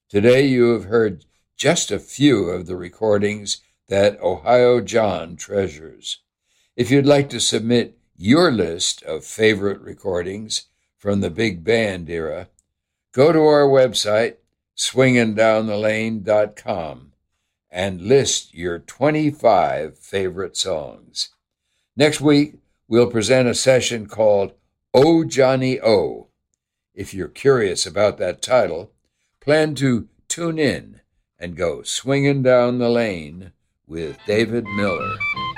Today you have heard just a few of the recordings that Ohio John treasures. If you'd like to submit your list of favorite recordings from the big band era, go to our website, swingindownthelane.com, and list your 25 favorite songs. Next week, we'll present a session called Oh Johnny Oh. If you're curious about that title, plan to tune in and go swinging down the lane with David Miller.